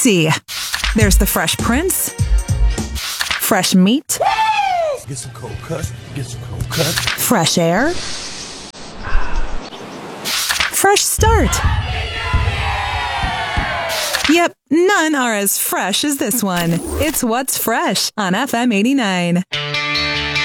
see. There's the Fresh Prince. Fresh meat. Get some cold cuts. Get some cold cuts. Fresh air. Fresh start. Yep, none are as fresh as this one. It's What's Fresh on FM 89.